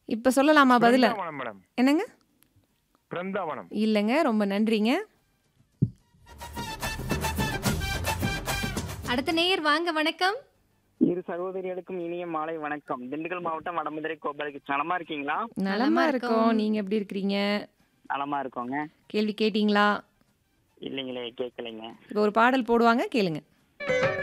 இப்ப சொல்லலாமா பதில? பிருந்தாவனம் மேடம். என்னங்க? பிருந்தாவனம். இல்லங்க. ரொம்ப நன்றிங்க. அடுத்த நேயர் வாங்க வணக்கம். இரு சகோதரிகளுக்கும் இனிய மாலை வணக்கம். திண்டுக்கல் மாவட்டம் வடமதுரை கோபாலகிருஷ்ணன். நலமா இருக்கீங்களா? நலமா இருக்கோம். நீங்க எப்படி இருக்கிறீங்க? நலமா இருக்கோங்க. கேள்வி கேட்டீங்களா? இல்லைங்களே, கேட்கலைங்க. இப்போ ஒரு பாடல் போடுவாங்க கேளுங்க.